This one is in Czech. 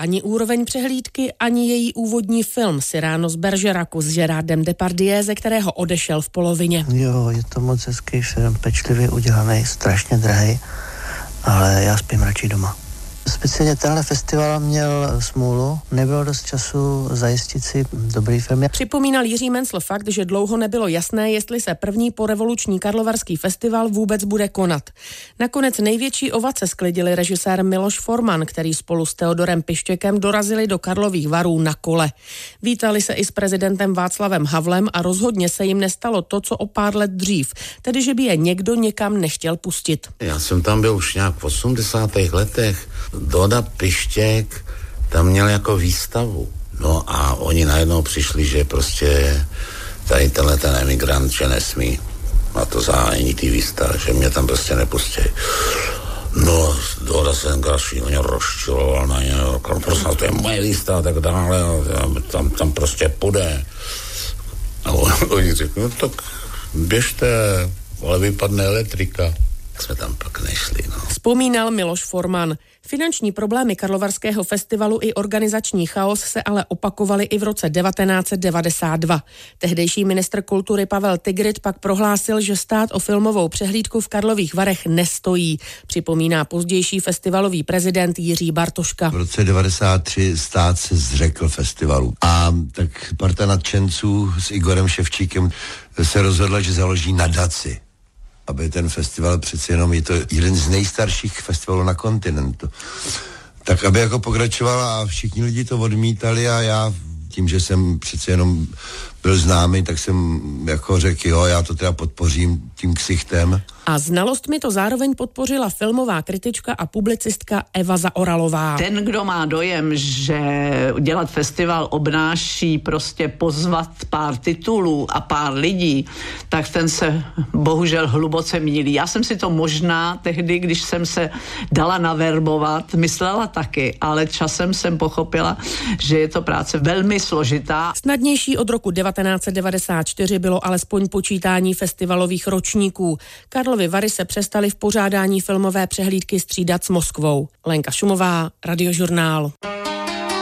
ani úroveň přehlídky, ani její úvodní film Cyrano z Bergeracu s Gerardem Depardieu, ze kterého odešel v polovině. Jo, je to moc hezký film, pečlivě udělaný, strašně drahý, ale já spím radši doma. Speciálně tenhle festival měl smůlu, nebylo dost času zajistit si dobrý film. Připomínal Jiří Mencl fakt, že dlouho nebylo jasné, jestli se první porevoluční karlovarský festival vůbec bude konat. Nakonec největší ovace sklidili režisér Miloš Forman, který spolu s Teodorem Pištěkem dorazili do Karlových Varů na kole. Vítali se i s prezidentem Václavem Havlem a rozhodně se jim nestalo to, co o pár let dřív, tedy že by je někdo někam nechtěl pustit. Já jsem tam byl už nějak v 80. letech. Doda Pištěk tam měl jako výstavu. No a oni najednou přišli, že prostě tady ten emigrant, že nesmí na to zájení té výstavy, že mě tam prostě nepustí. No, Doda se tenkrát šíleně rozčiloval na ně, prostě to je moje výstava a tak dále, tam prostě půjde. A oni řekli, no tak běžte, ale vypadne elektrika. Tak jsme tam pak nešli, no. Vzpomínal Miloš Forman. Finanční problémy Karlovarského festivalu i organizační chaos se ale opakovaly i v roce 1992. Tehdejší ministr kultury Pavel Tigrit pak prohlásil, že stát o filmovou přehlídku v Karlových Varech nestojí. Připomíná pozdější festivalový prezident Jiří Bartoška. V roce 1993 stát se zřekl festivalu. A tak parta nadšenců s Igorem Ševčíkem se rozhodla, že založí nadaci, aby ten festival, přeci jenom je to jeden z nejstarších festivalů na kontinentu, tak aby jako pokračovala a všichni lidi to odmítali a já tím, že jsem přeci jenom byl známý, tak jsem jako řekl, jo, já to teda podpořím tím ksichtem. A znalostmi to zároveň podpořila filmová kritička a publicistka Eva Zaoralová. Ten, kdo má dojem, že dělat festival obnáší prostě pozvat pár titulů a pár lidí, tak ten se bohužel hluboce mýlí. Já jsem si to možná tehdy, když jsem se dala naverbovat, myslela taky, ale časem jsem pochopila, že je to práce velmi složitá. Snadnější od roku 1994 bylo alespoň počítání festivalových ročníků. Karlovy Vary se přestaly v pořádání filmové přehlídky střídat s Moskvou. Lenka Šumová, Radiožurnál.